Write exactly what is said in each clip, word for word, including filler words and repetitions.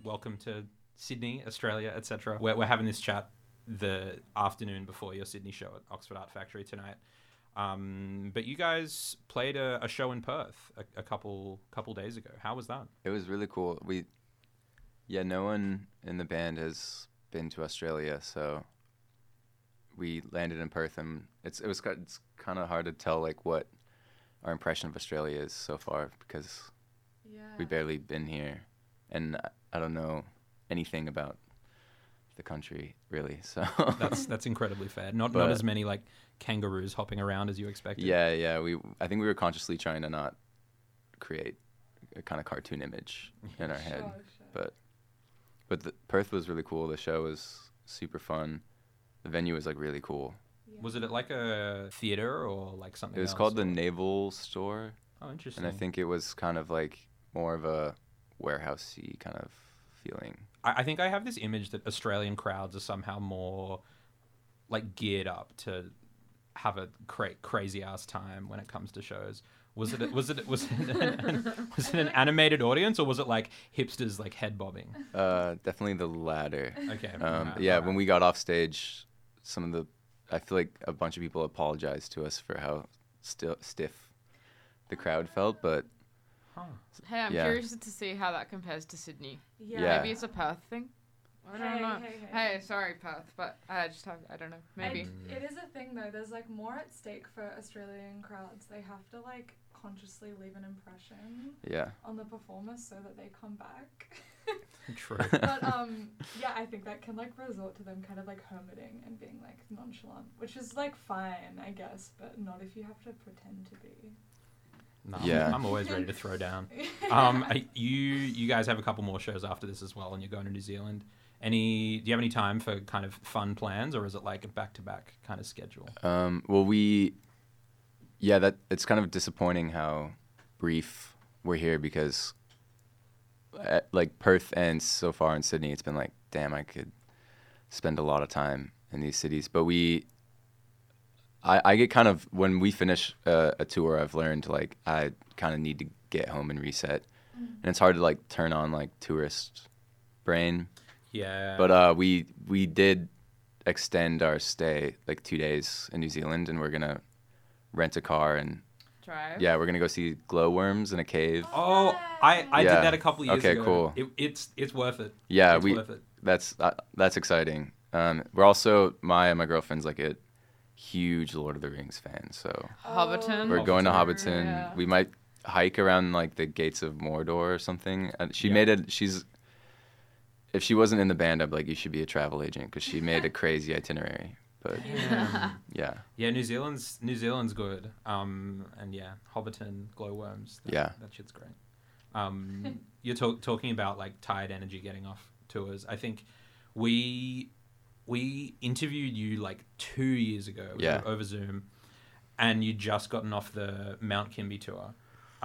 welcome to Sydney, Australia, et cetera. We're, we're having this chat the afternoon before your Sydney show at Oxford Art Factory tonight. Um, but you guys played a, a show in Perth a, a couple couple days ago. How was that? It was really cool. We, yeah, no one in the band has been to Australia, so we landed in Perth, and it's it was it's kind of hard to tell like what our impression of Australia is so far because Yeah. we barely been here, and I, I don't know anything about the country really. So That's that's incredibly fair. Not But- not as many like kangaroos hopping around as you expected. yeah, yeah. We I think we were consciously trying to not create a kind of cartoon image in our head, Sure, sure. but but the, Perth was really cool. The show was super fun. The venue was like really cool. Yeah. Was it at like a theater or like something? It was else, called the or- Naval Store, Oh, interesting. and I think it was kind of like more of a warehousey kind of feeling. I, I think I have this image that Australian crowds are somehow more like geared up to have a cra- crazy ass time when it comes to shows. Was it was it was it an, an, was it an animated audience, or was it like hipsters like head bobbing? Uh, definitely the latter. Okay. Um, alright, yeah, alright. when we got off stage, some of the I feel like a bunch of people apologized to us for how still stiff the crowd felt, but Huh. Hey, I'm Yeah. curious to see how that compares to Sydney. Yeah. Yeah. Maybe it's a Perth thing. I don't Hey, know. hey, hey. Hey, sorry, Perth, but I just have, I don't know. Maybe. And it is a thing though. There's like more at stake for Australian crowds. They have to like consciously leave an impression yeah. on the performers so that they come back. True. But um, yeah, I think that can like resort to them kind of like hermiting and being like nonchalant, which is like fine, I guess, but not if you have to pretend to be. No, Yeah. I'm always ready to throw down. Um, I, you you guys have a couple more shows after this as well, and you're going to New Zealand. Any? Do you have any time for kind of fun plans, or is it like a back to back kind of schedule? Um, well, we, yeah, that it's kind of disappointing how brief we're here because, at, like Perth and so far in Sydney, it's been like, damn, I could spend a lot of time in these cities. But we, I, I get kind of when we finish a, a tour, I've learned like I kind of need to get home and reset, and it's hard to like turn on like tourist brain. Yeah. But uh, we we did extend our stay like two days in New Zealand, and we're gonna rent a car and Drive. yeah, we're gonna go see glowworms in a cave. Oh, I, I Yeah. did that a couple years Okay, ago. cool. It, it's it's worth it. Yeah, it's we worth it. that's uh, that's exciting. Um, we're also my my girlfriend's like a huge Lord of the Rings fan, so Hobbiton. we're going to Hobbiton. Hobbiton. Yeah. We might hike around like the gates of Mordor or something. And she Yeah. made it. She's if she wasn't in the band, I'd be like, you should be a travel agent because she made a crazy itinerary. But Yeah. yeah, Yeah, New Zealand's New Zealand's good. Um, and yeah, Hobbiton, glowworms. That, Yeah. that shit's great. Um, you're talk, talking about like tired energy getting off tours. I think we we interviewed you like two years ago. Yeah. over Zoom, and you'd just gotten off the Mount Kimby tour.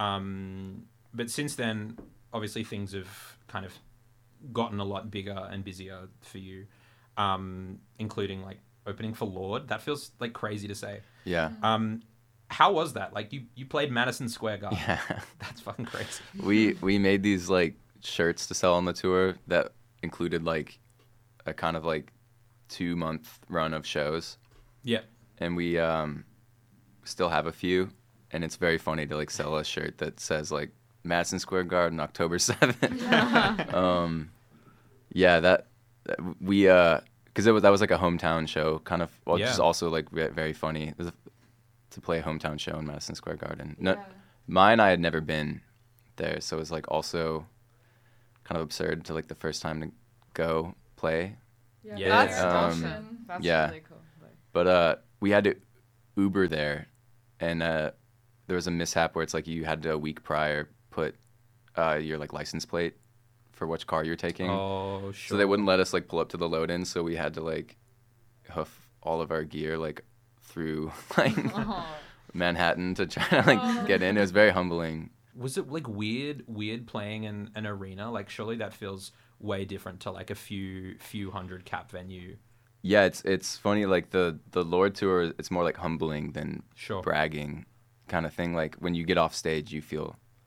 Um, but since then, obviously things have kind of gotten a lot bigger and busier for you, um, including like opening for Lord. That feels like crazy to say. yeah, Um, how was that? Like you, you played Madison Square Garden. yeah. That's fucking crazy. we we made these like shirts to sell on the tour that included like a kind of like two month run of shows, Yeah. and we um still have a few, and it's very funny to like sell a shirt that says like Madison Square Garden October seventh. um yeah, that that we uh because it was that was like a hometown show kind of, well, Yeah. just also like ve- very funny. It was a, to play a hometown show in Madison Square Garden. No, Yeah. mine I had never been there, so it was like also kind of absurd to like the first time to go play. Yeah. That's Um, awesome. That's yeah. really cool. Like, But uh, we had to Uber there, and uh, there was a mishap where it's like you had to a week prior put uh, your like license plate for which car you're taking. Oh, sure. So they wouldn't let us like pull up to the load-in, so we had to like hoof all of our gear like through like oh. Manhattan to try to like get in. It was very humbling. Was it like weird, weird playing in an arena? Like surely that feels way different to like a few, few hundred cap venue. Yeah, it's it's funny, like the the Lord tour, it's more like humbling than Sure. bragging kind of thing. Like when you get off stage, you feel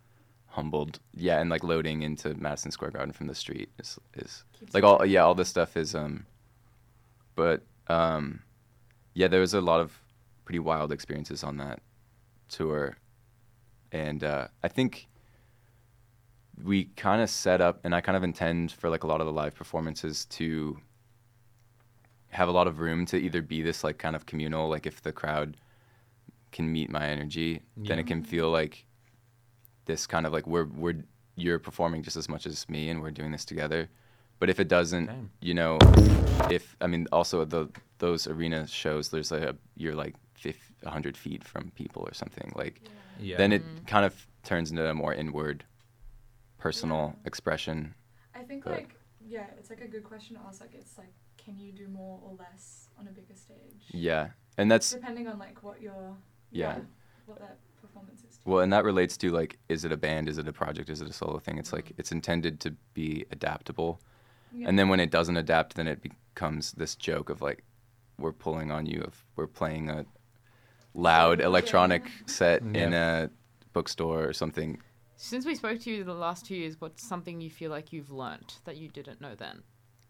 humbled. Yeah, and like loading into Madison Square Garden from the street is is Keeps like you all going. yeah all this stuff is um. But um, yeah, there was a lot of pretty wild experiences on that tour, and uh, I think we kind of set up, and I kind of intend for like a lot of the live performances to have a lot of room to either be this like kind of communal, like if the crowd can meet my energy, then Yeah. it can feel like this kind of like we're we're you're performing just as much as me, and we're doing this together. But if it doesn't, Damn. you know, if I mean also the those arena shows, there's like a you're like fifty, one hundred feet from people or something like. Yeah. Then it Mm. kind of turns into a more inward, personal Yeah. expression. I think But- like yeah, it's like a good question to ask. Like it's like, can you do more or less on a bigger stage? Yeah, and that's Depending on like what your Yeah. what that performance is. well, and that relates to like, is it a band? Is it a project? Is it a solo thing? It's like it's intended to be adaptable, Yeah. and then when it doesn't adapt, then it becomes this joke of like, we're pulling on you. If we're playing a loud Yeah. electronic set Yeah. in a bookstore or something. Since we spoke to you the last two years, what's something you feel like you've learnt that you didn't know then?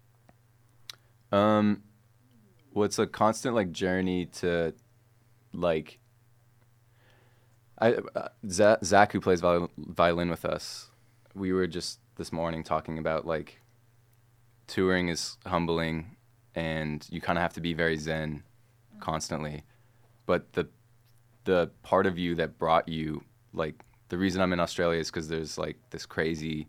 Um, well, it's a constant like journey to, like. I uh, Zach, Zach, who plays viol- violin with us, we were just this morning talking about like, touring is humbling, and you kind of have to be very zen, constantly, but the, the part of you that brought you like the reason I'm in Australia is because there's like this crazy,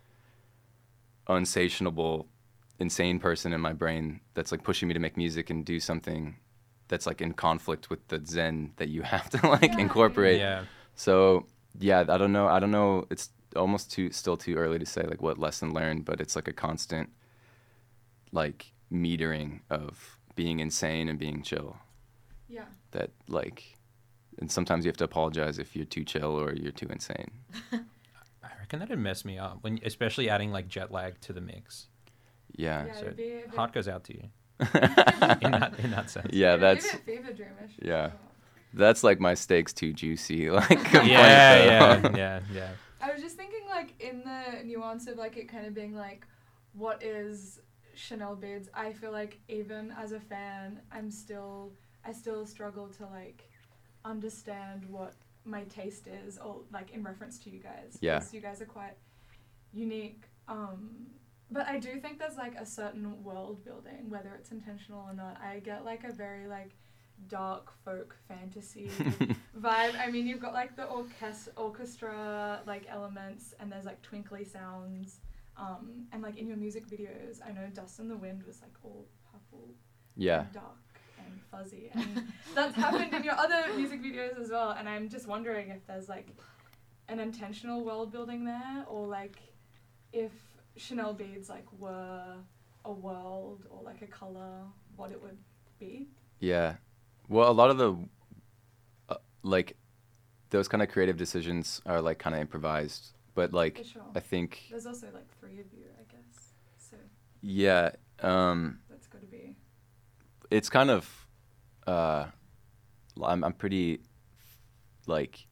unsatiable, insane person in my brain that's like pushing me to make music and do something that's like in conflict with the zen that you have to like Yeah. incorporate. Yeah. So yeah, I don't know. I don't know. It's almost too still too early to say like what lesson learned, but it's like a constant like metering of being insane and being chill. Yeah. That like, and sometimes you have to apologize if you're too chill or you're too insane. I reckon that'd mess me up when, especially adding like jet lag to the mix. Yeah. Yeah, So it'd be a bit, Heart goes out to you in that in that sense. Yeah, it'd be that's a bit fever dreamish. for yeah. sure. that's like my steak's too juicy. Like complaint, Yeah, though. yeah, yeah, yeah. I was just thinking, like, in the nuance of, like, it kind of being, like, what is Chanel Beads? I feel like even as a fan, I'm still, I still struggle to, like, understand what my taste is, or, like, in reference to you guys. Yeah. Because you guys are quite unique. Um, but I do think there's, like, a certain world building, whether it's intentional or not. I get, like, a very, like, dark folk fantasy vibe. I mean, you've got like the orchest- orchestra like elements, and there's like twinkly sounds, um, and like in your music videos, I know Dust in the Wind was like all purple, Yeah. and dark and fuzzy, and that's happened in your other music videos as well. And I'm just wondering if there's like an intentional world building there, or like if Chanel Beads like were a world or like a color, what it would be. Yeah. Well, a lot of the, uh, like, those kind of creative decisions are, like, kind of improvised. But, For like, sure. I think, There's also like three of you, I guess. So yeah, um, that's got to be. it's kind of, uh, I'm, I'm pretty, like,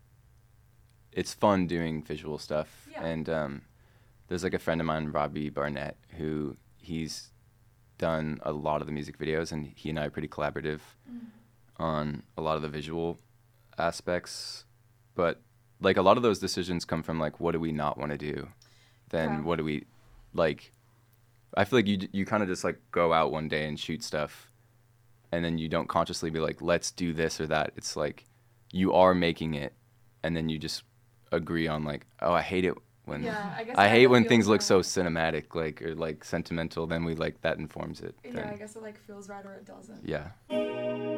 it's fun doing visual stuff. Yeah. And um, there's, like, a friend of mine, Robbie Barnett, who he's done a lot of the music videos, and he and I are pretty collaborative Mm. on a lot of the visual aspects, but like a lot of those decisions come from like, what do we not want to do? Then Yeah. what do we like? I feel like you you kind of just like go out one day and shoot stuff, and then you don't consciously be like, let's do this or that. It's like you are making it, and then you just agree on like, oh, I hate it when Yeah, I guess I I hate when feel things look so that. cinematic, like or like sentimental. Then we like that informs it. Yeah, then, I guess it like feels right or it doesn't. yeah.